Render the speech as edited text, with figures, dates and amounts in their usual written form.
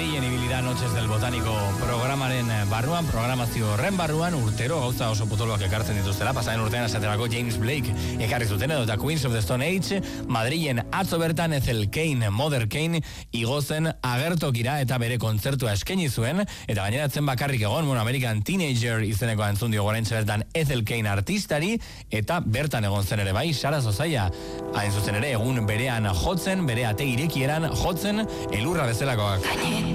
Madrilen ibili da Noches del Botánico programaren barruan, programazio horren barruan, urtero gauza oso potoloak ekartzen dituztela, pasaren urtean esaterako James Blake ekarri zuten edo eta Queens of the Stone Age, Madrilen atzo bertan Ethel Cain, Mother Cain, igozen agertokira eta bere kontzertua eskaini zuen, eta gaineratzen bakarrik egon, American Teenager izeneko entzun dio gorentxe bertan Ethel Cain artistari, eta bertan egon zen ere bai, Sara Zozaia, hain zuzen ere, egun berean jotzen, bere ate irekieran jotzen, elurra bezalakoak.